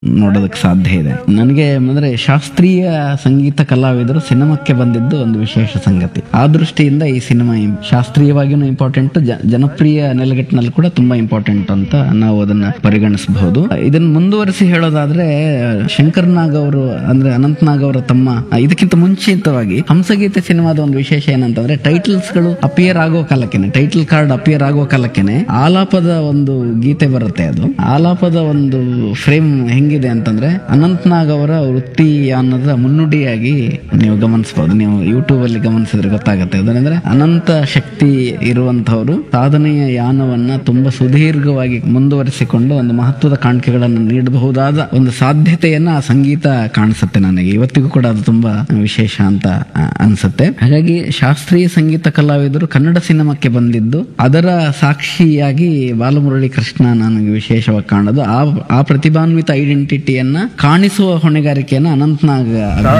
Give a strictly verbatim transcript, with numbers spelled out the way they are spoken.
ನೋಡೋದಕ್ಕೆ ಸಾಧ್ಯ ಇದೆ. ನನಗೆ ಅಂದ್ರೆ ಶಾಸ್ತ್ರೀಯ ಸಂಗೀತ ಕಲಾವಿದರು ಸಿನಿಮಾಕ್ಕೆ ಬಂದಿದ್ದು ಒಂದು ವಿಶೇಷ ಸಂಗತಿ. ಆ ದೃಷ್ಟಿಯಿಂದ ಈ ಸಿನಿಮಾ ಇಂ- ಶಾಸ್ತ್ರೀಯವಾಗಿಯೂ ಇಂಪಾರ್ಟೆಂಟ್, ಜನಪ್ರಿಯ ನೆಲೆಗಟ್ಟಿನಲ್ಲಿ ಕೂಡ ತುಂಬಾ ಇಂಪಾರ್ಟೆಂಟ್ ಅಂತ ನಾವು ಅದನ್ನ ಪರಿಗಣಿಸಬಹುದು. ಇದನ್ನ ಮುಂದುವರಿಸಿ ಹೇಳೋದಾದ್ರೆ ಶಂಕರ್ ನಾಗ್ ಅವರು ಅಂದ್ರೆ ಅನಂತ್ ನಾಗ್ ಅವರ ತಮ್ಮ, ಇದಕ್ಕಿಂತ ಮುಂಚಿತವಾಗಿ ಹಂಸಗೀತೆ ಸಿನಿಮಾದ ಒಂದು ವಿಶೇಷ ಏನಂತಂದ್ರೆ ಟೈಟಲ್ಸ್ ಗಳು ಅಪಿಯರ್ ಆಗೋ ಕಾಲಕ್ಕೆನೆ, ಟೈಟಲ್ ಕಾರ್ಡ್ ಅಪಿಯರ್ ಆಗೋ ಕಾಲಕ್ಕೆನೆ ಆಲಾಪದ ಒಂದು ಗೀತೆ ಬರುತ್ತೆ. ಅದು ಆಲಾಪದ ಒಂದು ಫ್ರೇಮ್ ಹೆಂಗಿದೆ ಅಂತಂದ್ರೆ ಅನಂತ್ ನಾಗ್ ಅವರ ವೃತ್ತಿ ಅನ್ನೋದ ಮುನ್ನುಡಿಯಾಗಿ ನೀವು ಗಮನಿಸಬಹುದು. ನೀವು ಯೂಟ್ಯೂಬ್ ಅಲ್ಲಿ ಗಮನಿಸಿದ್ರೆ ಗೊತ್ತಾಗುತ್ತೆ. ಅದಂದ್ರೆ ಅನಂತ ಶಕ್ತಿ ಇರುವಂತವರು ಸಾಧನೆಯ ಯಾನವನ್ನ ತುಂಬಾ ಸುದೀರ್ಘವಾಗಿ ಮುಂದುವರಿಸಿಕೊಂಡು ಒಂದು ಮಹತ್ವದ ಕಾಣಿಕೆಗಳನ್ನು ನೀಡಬಹುದಾದ ಒಂದು ಸಾಧ್ಯತೆಯನ್ನ ಆ ಸಂಗೀತ ಕಾಣಿಸುತ್ತೆ ನನಗೆ. ಇವತ್ತಿಗೂ ಕೂಡ ಅದು ತುಂಬಾ ವಿಶೇಷ ಅಂತ ಆ, ಅನ್ಸುತ್ತೆ. ಹಾಗಾಗಿ ಶಾಸ್ತ್ರೀಯ ಸಂಗೀತ ಕಲಾವಿದರು ಕನ್ನಡ ಸಿನಿಮಾಕ್ಕೆ ಬಂದಿದ್ದು ಅದರ ಸಾಕ್ಷಿಯಾಗಿ ಬಾಲಮುರಳಿ ಕೃಷ್ಣ ನನಗೆ ವಿಶೇಷವಾಗಿ ಕಾಣೋದು. ಆ ಆ ಪ್ರತಿಭಾನ್ವಿತ ಐಡೆಂಟಿಟಿಯನ್ನ ಕಾಣಿಸುವ ಹೊಣೆಗಾರಿಕೆಯನ್ನ ಅನಂತ್ ನಾಗ್